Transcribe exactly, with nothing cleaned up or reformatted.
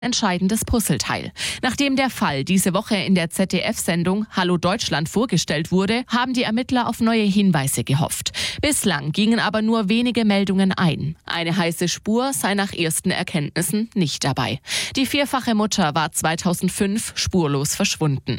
entscheidendes Puzzleteil. Nachdem der Fall diese Woche in der Z D F-Sendung Hallo Deutschland vorgestellt wurde, haben die Ermittler auf neue Hinweise gehofft. Bislang gingen aber nur wenige Meldungen ein. Eine heiße Spur sei nach ersten Erkenntnissen nicht dabei. Die vierfache Mutter war zweitausendfünf spurlos verschwunden.